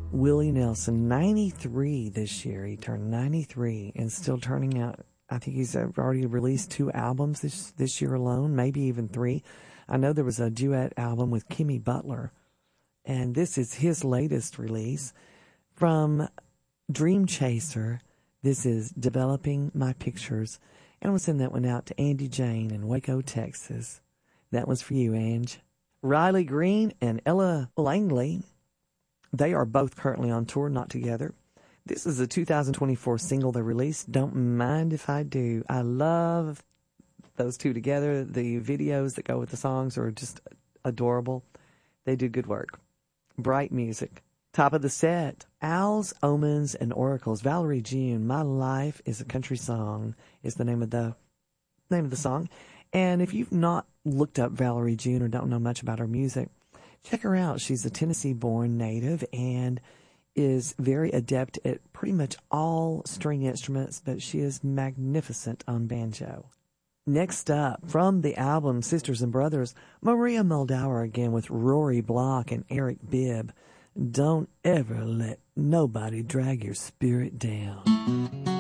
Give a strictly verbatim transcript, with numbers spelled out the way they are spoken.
Willie Nelson, ninety-three this year. He turned ninety-three and still turning out. I think he's already released two albums this this year alone, maybe even three. I know there was a duet album with Kimmy Butler, and this is his latest release. From Dream Chaser, this is Developing My Pictures. And we'll send that one out to Andy Jane in Waco, Texas. That was for you, Ange. Riley Green and Ella Langley, they are both currently on tour, not together. This is a two thousand twenty-four single they released, Don't Mind If I Do. I love those two together. The videos that go with the songs are just adorable. They do good work. Bright music. Top of the set, Owls, Omens, and Oracles. Valerie June, My Life is a Country Song is the name of the name of the song. And if you've not looked up Valerie June or don't know much about her music, check her out. She's a Tennessee-born native and is very adept at pretty much all string instruments, but she is magnificent on banjo. Next up, from the album Sisters and Brothers, Maria Muldaur again with Rory Block and Eric Bibb. Don't ever let nobody drag your spirit down.